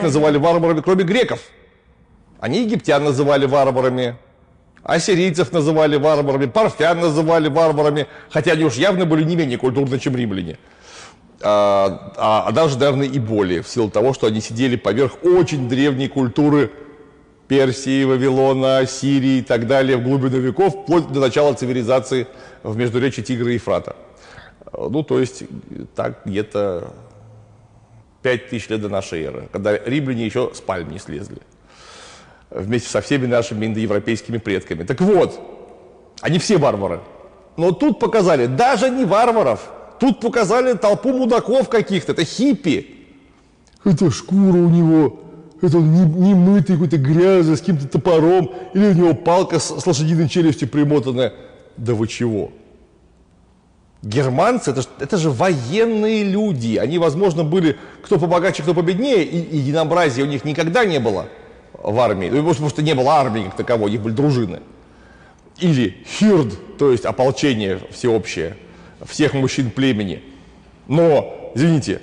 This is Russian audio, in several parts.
называли варварами, кроме греков. Они египтян называли варварами, ассирийцев называли варварами, парфян называли варварами, хотя они уж явно были не менее культурны, чем римляне. А даже, наверное, и более, в силу того, что они сидели поверх очень древней культуры Персии, Вавилона, Сирии и так далее в глубину веков, вплоть до начала цивилизации в междуречии Тигра и Ефрата. Ну, то есть, так где-то 5000 лет до нашей эры, когда римляне еще с пальм не слезли, вместе со всеми нашими индоевропейскими предками. Так вот, они все варвары. Но тут показали даже не варваров, тут показали толпу мудаков каких-то, это хиппи. Это шкура у него, это он не мытый, какой-то грязный, с каким-то топором, или у него палка с лошадиной челюстью примотанная. Да вы чего? Германцы, это же военные люди. Они, возможно, были кто побогаче, кто победнее, и единообразия у них никогда не было в армии. Ну, потому что не было армии как таковой, у них были дружины. Или хирд, то есть ополчение всеобщее, всех мужчин племени. Но, извините,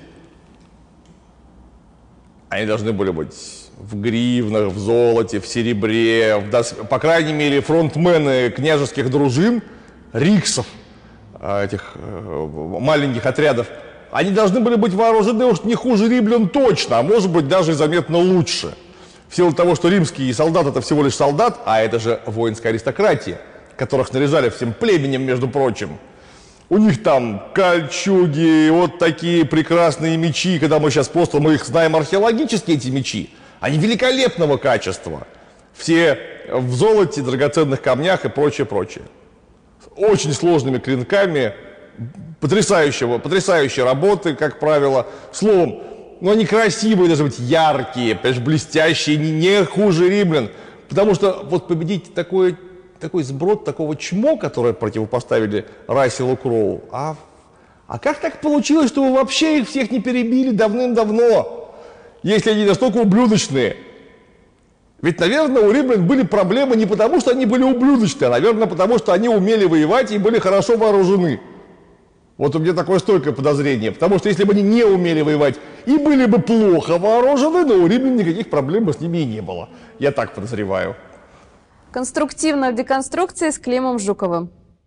они должны были быть в гривнах, в золоте, в серебре, по крайней мере, фронтмены княжеских дружин, риксов, этих маленьких отрядов, они должны были быть вооружены уж не хуже римлян точно, а может быть даже и заметно лучше. В силу того, что римский солдат это всего лишь солдат, а это же воинская аристократия, которых снаряжали всем племенем, между прочим. У них там кольчуги, вот такие прекрасные мечи, когда мы сейчас мы их знаем археологически, эти мечи, они великолепного качества. Все в золоте, драгоценных камнях и прочее, прочее. Очень сложными клинками, потрясающей работы, как правило. Словом, но они красивые, должны быть яркие, блестящие, не хуже римлян. Потому что вот победить такой сброд, такого чмо, которое противопоставили Расселу Кроу, а как так получилось, что вы вообще их всех не перебили давным-давно, если они настолько ублюдочные? Ведь, наверное, у римлян были проблемы не потому, что они были ублюдочные, а, наверное, потому, что они умели воевать и были хорошо вооружены. Вот у меня такое стойкое подозрение, потому что если бы они не умели воевать и были бы плохо вооружены, но у римлян никаких проблем с ними и не было. Я так подозреваю. Конструктивно в деконструкции с Климом Жуковым.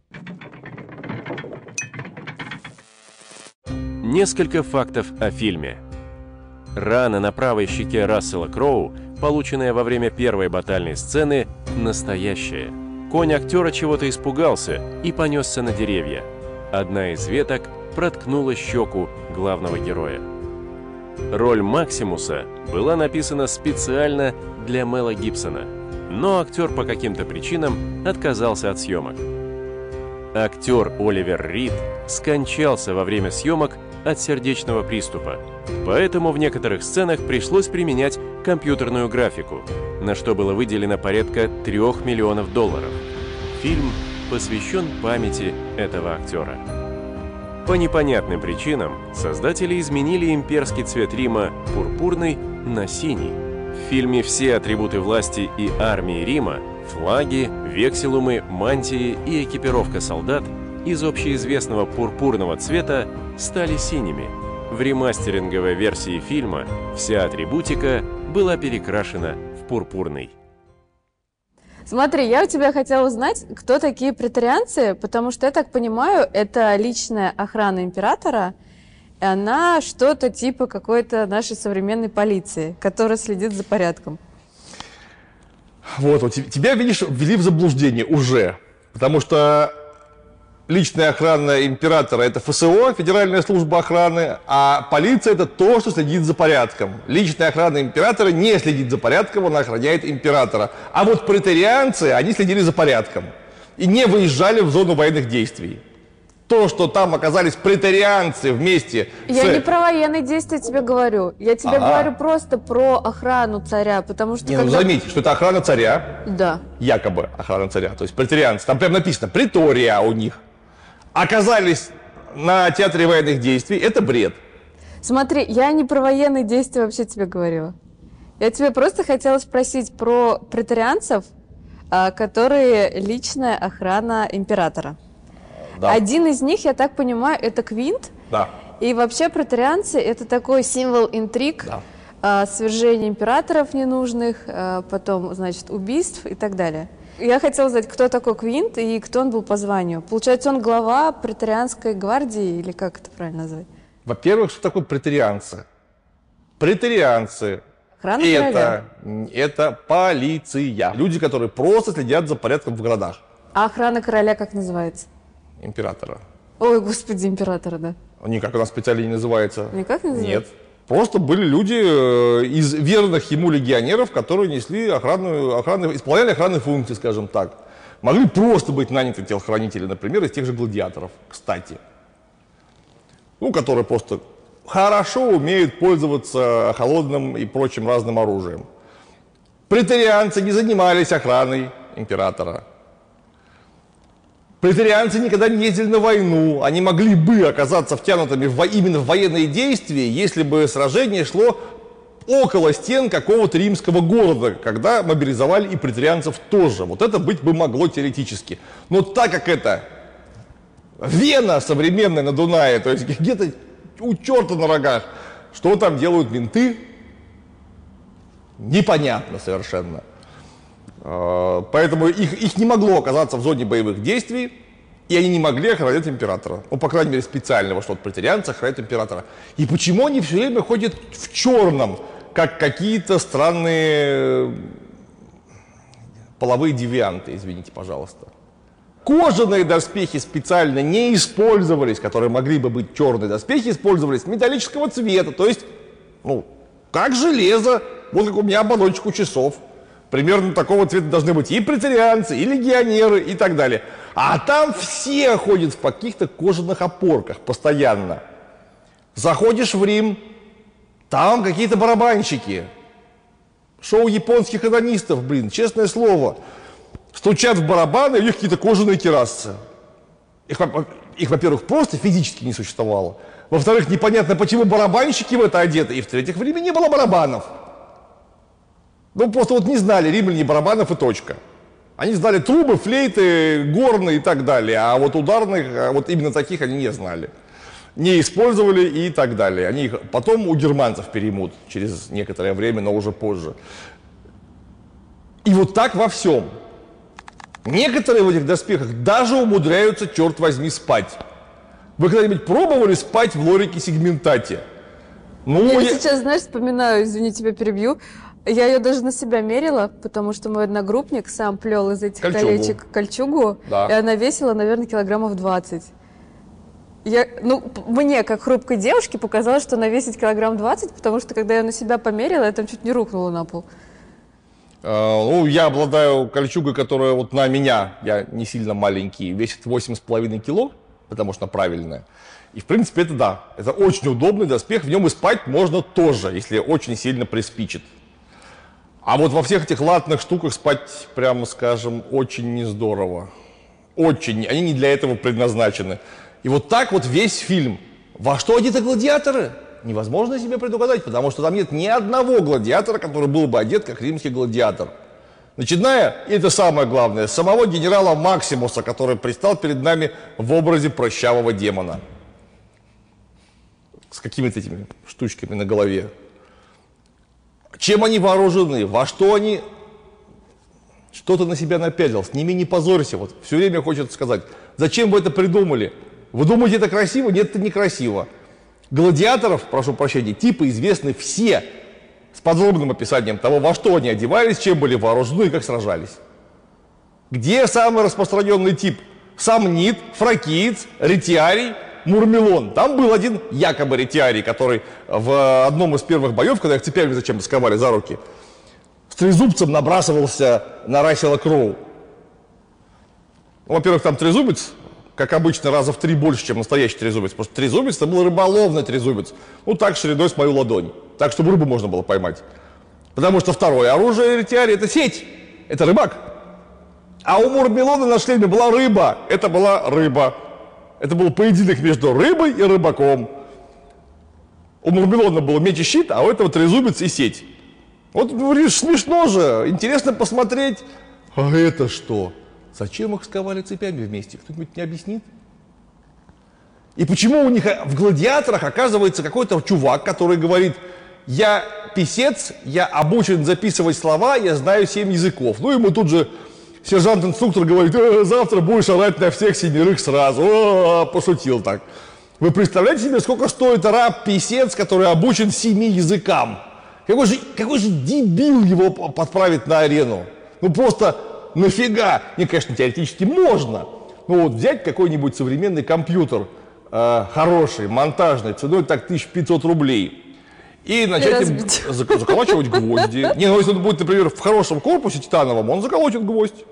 Несколько фактов о фильме. Рана на правой щеке Рассела Кроу, полученная во время первой батальной сцены, настоящая. Конь актера чего-то испугался и понесся на деревья. Одна из веток проткнула щеку главного героя. Роль Максимуса была написана специально для Мела Гибсона, но актер по каким-то причинам отказался от съемок. Актер Оливер Рид скончался во время съемок от сердечного приступа, поэтому в некоторых сценах пришлось применять компьютерную графику, на что было выделено порядка $3 миллионов. Фильм посвящен памяти этого актера. По непонятным причинам создатели изменили имперский цвет Рима пурпурный на синий. В фильме все атрибуты власти и армии Рима – флаги, векселумы, мантии и экипировка солдат из общеизвестного пурпурного цвета стали синими. В ремастеринговой версии фильма вся атрибутика была перекрашена в пурпурный. Смотри, я у тебя хотела узнать, кто такие претарианцы, потому что, я так понимаю, это личная охрана императора, и она что-то типа какой-то нашей современной полиции, которая следит за порядком. Вот тебя, видишь, ввели в заблуждение уже, потому что личная охрана императора – это ФСО, Федеральная служба охраны, а полиция – это то, что следит за порядком. Личная охрана императора не следит за порядком, она охраняет императора. А вот претарианцы, они следили за порядком и не выезжали в зону военных действий. То, что там оказались претарианцы вместе Я не про военные действия тебе говорю, я тебе говорю просто про охрану царя, потому что… Ну заметьте, что это охрана царя, да. Якобы охрана царя, то есть претарианцы, там прям написано «претория» у них. Оказались на театре военных действий, это бред. Смотри, я не про военные действия вообще тебе говорила. Я тебе просто хотела спросить про претарианцев, которые личная охрана императора. Да. Один из них, я так понимаю, это Квинт. Да. И вообще претарианцы – это такой символ интриг, свержение императоров ненужных, потом, значит, убийств и так далее. Я хотела узнать, кто такой Квинт и кто он был по званию. Получается, он глава преторианской гвардии, или как это правильно назвать? Во-первых, что такое преторианцы? Преторианцы Охрана короля. это полиция. Люди, которые просто следят за порядком в городах. А охрана короля как называется? Императора. Ой, господи, императора, да. Никак у нас специально не называется. Никак не называется? Нет. Просто были люди из верных ему легионеров, которые несли исполняли охранные функции, скажем так. Могли просто быть наняты телохранители, например, из тех же гладиаторов, кстати. Ну, которые просто хорошо умеют пользоваться холодным и прочим разным оружием. Преторианцы не занимались охраной императора. Преторианцы никогда не ездили на войну. Они могли бы оказаться втянутыми именно в военные действия, если бы сражение шло около стен какого-то римского города, когда мобилизовали и преторианцев тоже. Вот это быть бы могло теоретически. Но так как это Вена современная на Дунае, то есть где-то у черта на рогах, что там делают менты, непонятно совершенно. Поэтому их не могло оказаться в зоне боевых действий, и они не могли охранять императора. Ну, по крайней мере, специального, что преторианцы охраняют императора. И почему они все время ходят в черном, как какие-то странные половые девианты, извините, пожалуйста. Кожаные доспехи специально не использовались, которые могли бы быть черные доспехи, использовались металлического цвета, то есть, ну, как железо, вот как у меня оболочку часов. Примерно такого цвета должны быть и преторианцы, и легионеры, и так далее. А там все ходят в каких-то кожаных опорках постоянно. Заходишь в Рим, там какие-то барабанщики. Шоу японских хронистов, блин, честное слово. Стучат в барабаны, и у них какие-то кожаные кирассы. Их, во-первых, просто физически не существовало. Во-вторых, непонятно, почему барабанщики в это одеты. И в-третьих, в Риме не было барабанов. Ну, просто вот не знали римляне барабанов и точка. Они знали трубы, флейты, горны и так далее. А вот ударных, вот именно таких они не знали. Не использовали и так далее. Они их потом у германцев переймут через некоторое время, но уже позже. И вот так во всем. Некоторые в этих доспехах даже умудряются, черт возьми, спать. Вы когда-нибудь пробовали спать в лорике сегментате? Ну, Я сейчас, знаешь, вспоминаю, извини, тебя перебью. Я ее даже на себя мерила, потому что мой одногруппник сам плел из этих колечек кольчугу, да. И она весила, наверное, килограммов 20. Мне, как хрупкой девушке, показалось, что она весит килограмм 20, потому что, когда я на себя померила, я там чуть не рухнула на пол. Ну, я обладаю кольчугой, которая вот на меня, я не сильно маленький, весит 8,5 кило, потому что она правильная. И, в принципе, это да, это очень удобный доспех, в нем и спать можно тоже, если очень сильно приспичит. А вот во всех этих латных штуках спать, прямо скажем, очень не здорово. Очень, они не для этого предназначены. И вот так вот весь фильм. Во что одеты гладиаторы? Невозможно себе предугадать, потому что там нет ни одного гладиатора, который был бы одет как римский гладиатор. Начиная, и это самое главное, с самого генерала Максимуса, который предстал перед нами в образе прыщавого демона. С какими-то этими штучками на голове. Чем они вооружены? Во что они что-то на себя напялил? С ними не позорься. Вот все время хочется сказать, зачем вы это придумали? Вы думаете, это красиво? Нет, это некрасиво. Гладиаторов, прошу прощения, типы известны все с подробным описанием того, во что они одевались, чем были вооружены и как сражались. Где самый распространенный тип? Самнит, фракиец, ретиарий, мурмелон. Там был один якобы ретиарий, который в одном из первых боев, когда их цепями зачем-то сковали за руки, с трезубцем набрасывался на Рассела Кроу. Ну, во-первых, там трезубец, как обычно, раза в 3 больше, чем настоящий трезубец. Просто трезубец, это был рыболовный трезубец. Ну, так, шириной с мою ладонь. Так, чтобы рыбу можно было поймать. Потому что второе оружие ретиария – это сеть. Это рыбак. А у Мурмелона на шлеме была рыба. Это была рыба. Это был поединок между рыбой и рыбаком. У Мурмелона был меч и щит, а у этого трезубец и сеть. Вот смешно же, интересно посмотреть. А это что? Зачем их сковали цепями вместе? Кто-нибудь не объяснит? И почему у них в гладиаторах оказывается какой-то чувак, который говорит: я писец, я обучен записывать слова, я знаю 7 языков. Ну, ему тут же сержант-инструктор говорит: завтра будешь орать на всех 7 сразу. Пошутил так. Вы представляете себе, сколько стоит раб-писец, который обучен 7 языкам? Какой же дебил его подправить на арену? Ну просто нафига? Не, конечно, теоретически можно. Ну вот взять какой-нибудь современный компьютер, хороший, монтажный, ценой так 1500 рублей. И начать им заколачивать гвозди. Не, ну если он будет, например, в хорошем корпусе титановом, он заколотит гвоздь.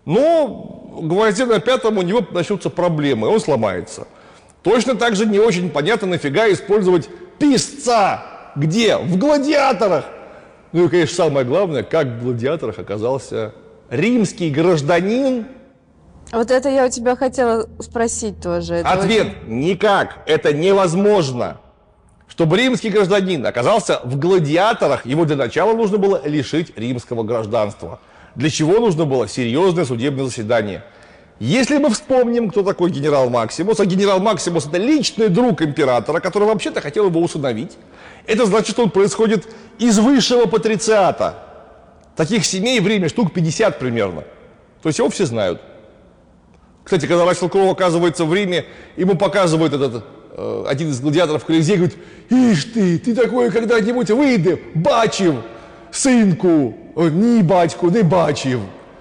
Но гвозде на 5-м у него начнутся проблемы, он сломается. Точно так же не очень понятно, нафига использовать писца. Где? В гладиаторах. Ну и, конечно, самое главное, как в гладиаторах оказался римский гражданин. Вот это я у тебя хотела спросить тоже. Это Ответ: никак. Это невозможно. Чтобы римский гражданин оказался в гладиаторах, его для начала нужно было лишить римского гражданства. Для чего нужно было серьезное судебное заседание. Если мы вспомним, кто такой генерал Максимус, а генерал Максимус — это личный друг императора, который вообще-то хотел его усыновить, это значит, что он происходит из высшего патрициата. Таких семей в Риме штук 50 примерно. То есть его все знают. Кстати, когда Рассел Кроу оказывается в Риме, ему показывает один из гладиаторов Колизея, говорит: ишь ты такой когда-нибудь выйди, бачив сынку, не батьку, не бачив.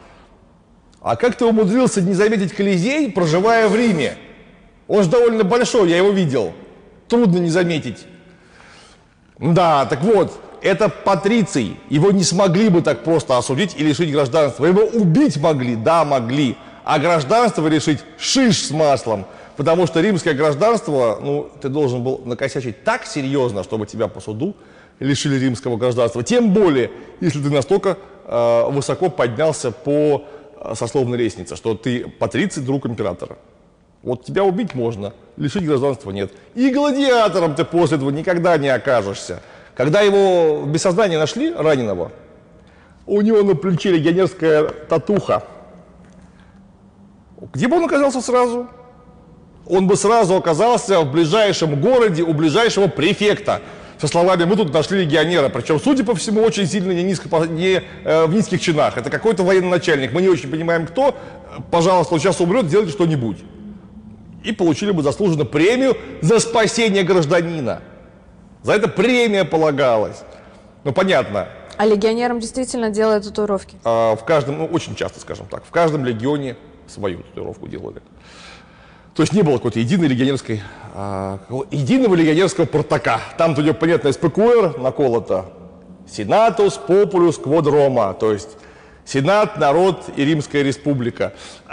А как ты умудрился не заметить Колизей, проживая в Риме? Он же довольно большой, я его видел. Трудно не заметить. Да, так вот, это патриций. Его не смогли бы так просто осудить и лишить гражданства. Его убить могли, да, могли. А гражданство лишить шиш с маслом. Потому что римское гражданство, ну, ты должен был накосячить так серьезно, чтобы тебя по суду лишили римского гражданства. Тем более, если ты настолько высоко поднялся по сословной лестнице, что ты патриций, друг императора. Вот тебя убить можно, лишить гражданства нет. И гладиатором ты после этого никогда не окажешься. Когда его без сознания нашли, раненого, у него на плече легионерская татуха. Где бы он оказался сразу? Он бы сразу оказался в ближайшем городе у ближайшего префекта. Со словами: мы тут нашли легионера. Причем, судя по всему, очень сильно не в низких чинах. Это какой-то военный начальник. Мы не очень понимаем, кто. Пожалуйста, он сейчас умрет, сделайте что-нибудь. И получили бы заслуженно премию за спасение гражданина. За это премия полагалась. Ну, понятно. А легионерам действительно делают татуировки? В каждом, ну, очень часто, скажем так, в каждом легионе свою татуировку делали. То есть не было какой-то единого легионерского портака. Там-то у него, понятно, СПКР наколото. Сенатус популюс квод Рома. То есть Сенат, народ и Римская республика.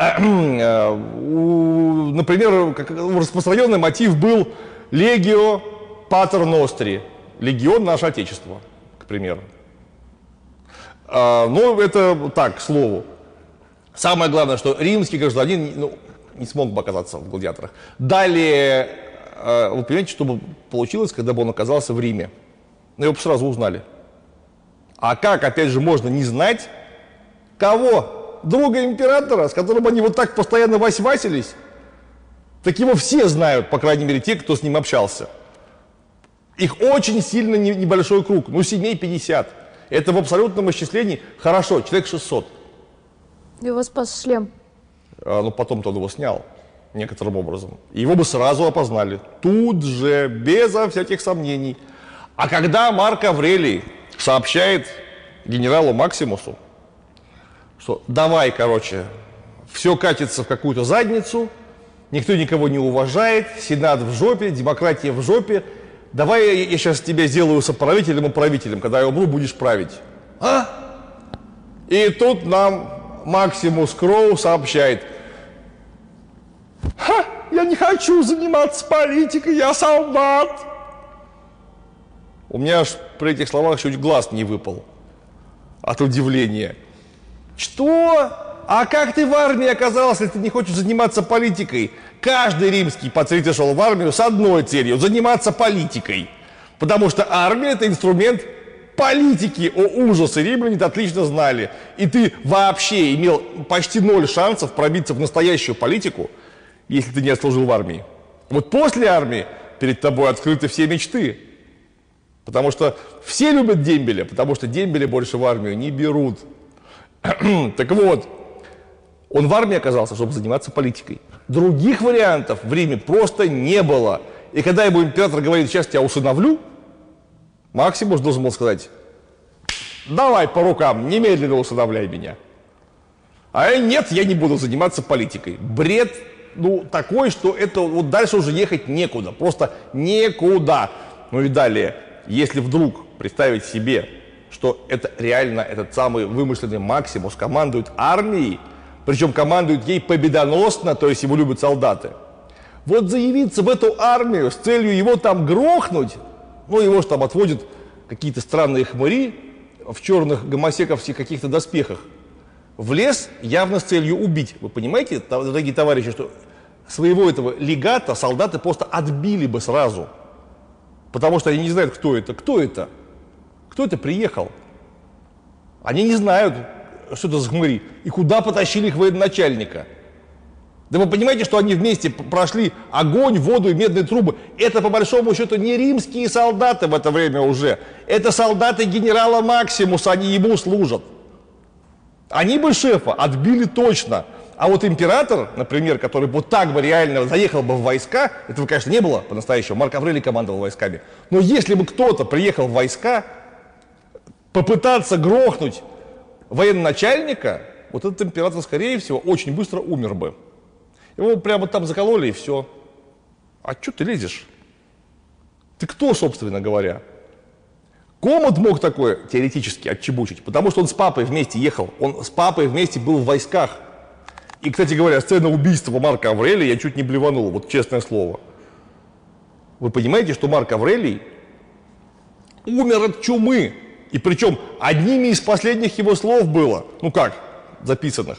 Например, распространенный мотив был Legio Pater Nostri. Легион наше Отечество, к примеру. Но это так, к слову. Самое главное, что римский гражданин не смог бы оказаться в гладиаторах. Далее, вы понимаете, что бы получилось, когда бы он оказался в Риме? Ну, его бы сразу узнали. А как, опять же, можно не знать кого? Друга императора, с которым они вот так постоянно вась-васились? Так его все знают, по крайней мере, те, кто с ним общался. Их очень сильно небольшой круг, ну, семей 50. Это в абсолютном исчислении хорошо, человек 600. Его спас шлем. Но потом-то он его снял некоторым образом. Его бы сразу опознали. Тут же, безо всяких сомнений. А когда Марк Аврелий сообщает генералу Максимусу, что давай, короче, все катится в какую-то задницу, никто никого не уважает, Сенат в жопе, демократия в жопе, давай я сейчас тебя сделаю соправителем и правителем, когда я умру, будешь править. А? И тут нам Максимус Кроу сообщает: я не хочу заниматься политикой, я солдат. У меня аж при этих словах чуть глаз не выпал от удивления. Что? А как ты в армии оказался, если ты не хочешь заниматься политикой? Каждый римский патриций шел в армию с одной целью – заниматься политикой. Потому что армия – это инструмент политики. О, ужасы, римляне это отлично знали. И ты вообще имел почти 0 шансов пробиться в настоящую политику, если ты не отслужил в армии. Вот после армии перед тобой открыты все мечты. Потому что все любят дембеля, потому что дембеля больше в армию не берут. Так вот, он в армии оказался, чтобы заниматься политикой. Других вариантов в Риме просто не было. И когда ему император говорит, сейчас тебя усыновлю, Максимус должен был сказать, давай по рукам, немедленно усыновляй меня. А нет, я не буду заниматься политикой. Бред, ну, такой, что это вот дальше уже ехать некуда, просто некуда. Ну и далее, если вдруг представить себе, что это реально этот самый вымышленный Максимус командует армией, причем командует ей победоносно, то есть его любят солдаты. Вот заявиться в эту армию с целью его там грохнуть, ну его же там отводят какие-то странные хмыри в черных гомосековских каких-то доспехах, в лес явно с целью убить. Вы понимаете, дорогие товарищи, что своего этого легата солдаты просто отбили бы сразу, потому что они не знают, кто это. Кто это? Кто это приехал? Они не знают, что это за хмыри, и куда потащили их военачальника. Да вы понимаете, что они вместе прошли огонь, воду и медные трубы. Это, по большому счету, не римские солдаты в это время уже. Это солдаты генерала Максимуса, они ему служат. Они бы шефа отбили точно. А вот император, например, который вот так бы реально заехал бы в войска, этого, конечно, не было по-настоящему, Марк Аврелий командовал войсками. Но если бы кто-то приехал в войска, попытаться грохнуть военачальника, вот этот император, скорее всего, очень быстро умер бы. Его прямо там закололи и все. А что ты лезешь? Ты кто, собственно говоря? Комод мог такое теоретически отчебучить, потому что он с папой вместе ехал, он с папой вместе был в войсках. И, кстати говоря, сцена убийства Марка Аврелия я чуть не блеванул, вот честное слово. Вы понимаете, что Марк Аврелий умер от чумы, и причем одними из последних его слов было, ну как, записанных,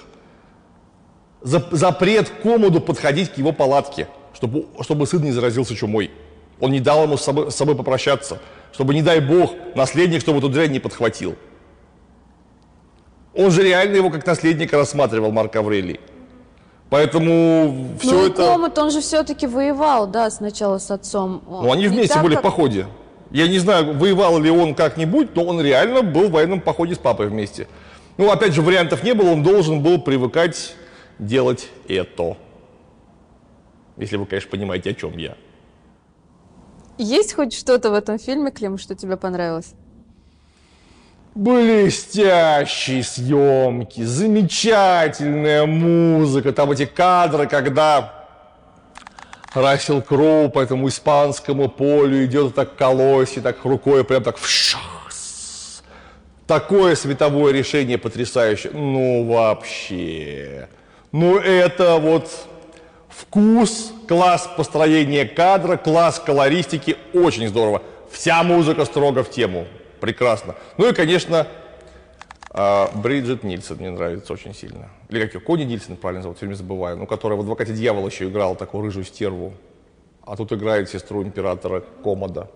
запрет Комоду подходить к его палатке, чтобы сын не заразился чумой. Он не дал ему с собой попрощаться, чтобы, не дай бог, наследник, чтобы эту дрянь не подхватил. Он же реально его как наследника рассматривал, Марк Аврелий. Поэтому все ну, это... Комод, он же все-таки воевал, да, сначала с отцом. Ну, они Не вместе так, были как... в походе. Я не знаю, воевал ли он как-нибудь, но он реально был в военном походе с папой вместе. Ну, опять же, вариантов не было, он должен был привыкать делать это. Если вы, конечно, понимаете, о чем я. Есть хоть что-то в этом фильме, Клим, что тебе понравилось? Блестящие съемки, замечательная музыка, там эти кадры, когда Рассел Кроу по этому испанскому полю идет и так колосит, так рукой прям так вшас. Такое световое решение потрясающее. Ну вообще, ну это вот вкус, класс построения кадра, класс колористики, очень здорово. Вся музыка строго в тему. Прекрасно. Ну и, конечно, Бриджит Нильсен мне нравится очень сильно. Или как ее, Кони Нильсен, правильно зовут, все время забываю. Ну, которая в «Адвокате дьявола» еще играла такую рыжую стерву. А тут играет сестру императора Комода.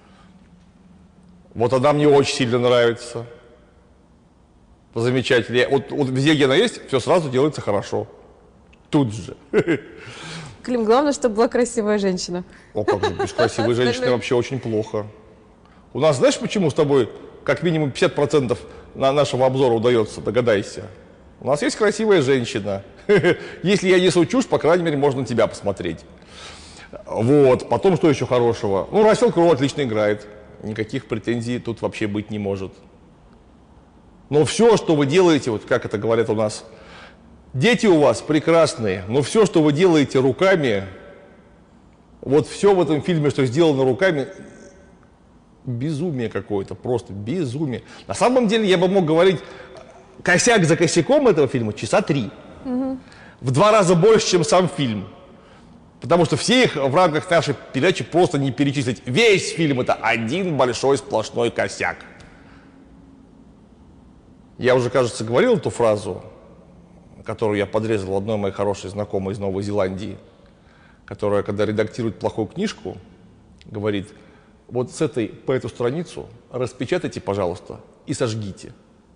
Вот она мне очень сильно нравится. Замечательно. Вот везде, где она есть, все сразу делается хорошо. Тут же. Клим, главное, чтобы была красивая женщина. О, как же, без красивой женщины вообще очень плохо. У нас, знаешь, почему с тобой как минимум 50% нашего обзора удается, догадайся. У нас есть красивая женщина. Если я несу чушь, по крайней мере, можно на тебя посмотреть. Вот, потом что еще хорошего? Ну, Рассел Кроу отлично играет. Никаких претензий тут вообще быть не может. Но все, что вы делаете, вот как это говорят у нас, дети у вас прекрасные, но все, что вы делаете руками, вот все в этом фильме, что сделано руками, безумие какое-то, просто безумие. На самом деле я бы мог говорить косяк за косяком этого фильма часа 3. В 2 раза больше, чем сам фильм. Потому что все их в рамках нашей передачи просто не перечислить. Весь фильм это один большой сплошной косяк. Я уже, кажется, говорил эту фразу, которую я подрезал одной моей хорошей знакомой из Новой Зеландии, которая, когда редактирует плохую книжку, говорит: вот с этой по эту страницу распечатайте, пожалуйста, и сожгите.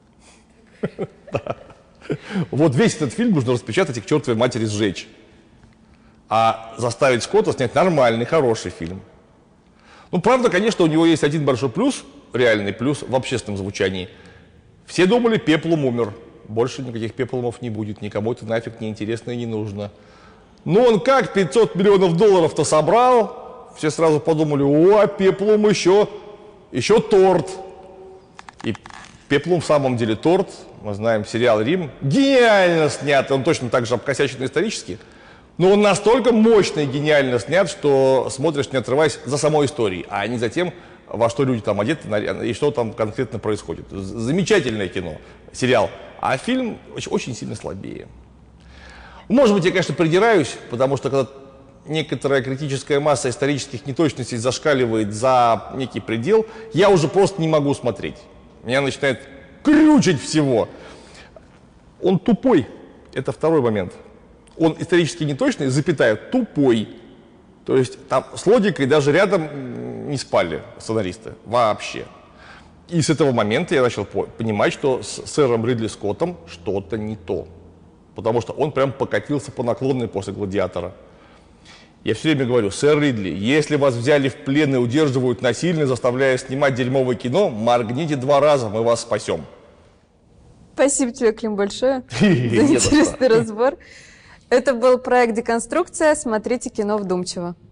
Вот весь этот фильм нужно распечатать и к чертовой матери сжечь. А заставить Скотта снять нормальный, хороший фильм. Ну, правда, конечно, у него есть один большой плюс, реальный плюс в общественном звучании. Все думали, Пеплум умер. Больше никаких Пеплумов не будет, никому это нафиг не интересно и не нужно. Но он как 500 миллионов долларов-то собрал, все сразу подумали, о, Пеплум еще торт. И Пеплум в самом деле торт, мы знаем сериал «Рим», гениально снят, он точно так же обкосячен исторически, но он настолько мощно и гениально снят, что смотришь, не отрываясь, за самой историей, а не за тем, во что люди там одеты и что там конкретно происходит. Замечательное кино, сериал, а фильм очень сильно слабее. Может быть, я, конечно, придираюсь, потому что когда некоторая критическая масса исторических неточностей зашкаливает за некий предел, я уже просто не могу смотреть. Меня начинает крючить всего. Он тупой, это второй момент. Он исторически неточный, запятая, тупой. То есть там с логикой даже рядом не спали сценаристы вообще. И с этого момента я начал понимать, что с сэром Ридли Скоттом что-то не то. Потому что он прям покатился по наклонной после «Гладиатора». Я все время говорю, сэр Ридли, если вас взяли в плен и удерживают насильно, заставляя снимать дерьмовое кино, моргните 2 раза, мы вас спасем. Спасибо тебе, Клим, большое за интересный разбор. Это был проект «Деконструкция». Смотрите кино вдумчиво.